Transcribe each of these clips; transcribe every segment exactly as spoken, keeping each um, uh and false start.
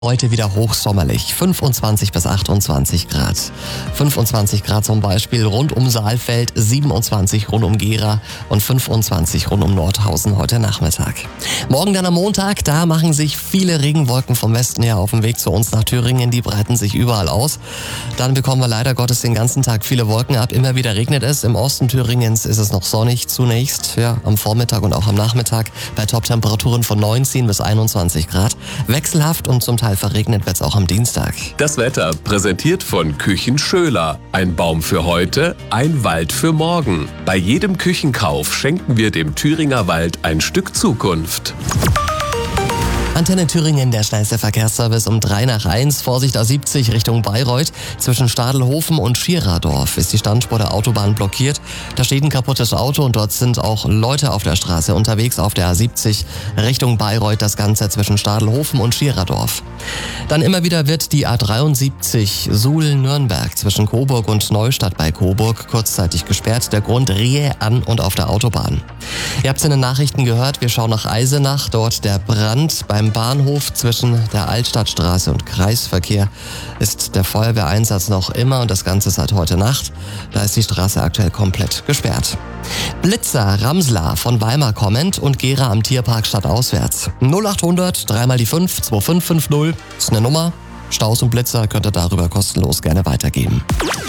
Heute wieder hochsommerlich, fünfundzwanzig bis achtundzwanzig Grad. fünfundzwanzig Grad zum Beispiel rund um Saalfeld, siebenundzwanzig rund um Gera und fünfundzwanzig rund um Nordhausen heute Nachmittag. Morgen dann am Montag, da machen sich viele Regenwolken vom Westen her auf den Weg zu uns nach Thüringen. Die breiten sich überall aus. Dann bekommen wir leider Gottes den ganzen Tag viele Wolken ab. Immer wieder regnet es. Im Osten Thüringens ist es noch sonnig zunächst, ja, am Vormittag und auch am Nachmittag bei Toptemperaturen von neunzehn bis einundzwanzig Grad. Wechselhaft und zum Teil verregnet wird's auch am Dienstag. Das Wetter präsentiert von Küchen Schöler. Ein Baum für heute, ein Wald für morgen. Bei jedem Küchenkauf schenken wir dem Thüringer Wald ein Stück Zukunft. Antenne Thüringen, der schnellste Verkehrsservice um drei nach eins. Vorsicht A siebzig Richtung Bayreuth. Zwischen Stadelhofen und Schieradorf ist die Standspur der Autobahn blockiert. Da steht ein kaputtes Auto und dort sind auch Leute auf der Straße unterwegs auf der A siebzig Richtung Bayreuth. Das Ganze zwischen Stadelhofen und Schieradorf. Dann immer wieder wird die A dreiundsiebzig Suhl-Nürnberg zwischen Coburg und Neustadt bei Coburg kurzzeitig gesperrt. Der Grund Rehe an und auf der Autobahn. Ihr habt es in den Nachrichten gehört, wir schauen nach Eisenach. Dort der Brand beim Bahnhof zwischen der Altstadtstraße und Kreisverkehr ist der Feuerwehreinsatz noch immer und das Ganze seit heute Nacht. Da ist die Straße aktuell komplett gesperrt. Blitzer Ramsler von Weimar kommend und Gera am Tierpark stadtauswärts. null achthundert, dreimal die fünf, zwei fünf fünf null ist eine Nummer. Staus und Blitzer könnt ihr darüber kostenlos gerne weitergeben.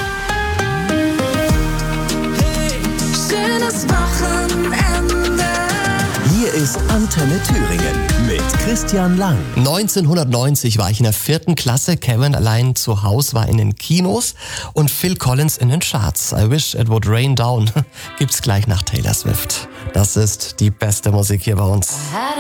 Hier ist Antenne Thüringen mit Christian Lang. neunzehnhundertneunzig war ich in der vierten Klasse. Kevin allein zu Hause war in den Kinos und Phil Collins in den Charts. I Wish It Would Rain Down gibt's gleich nach Taylor Swift. Das ist die beste Musik hier bei uns.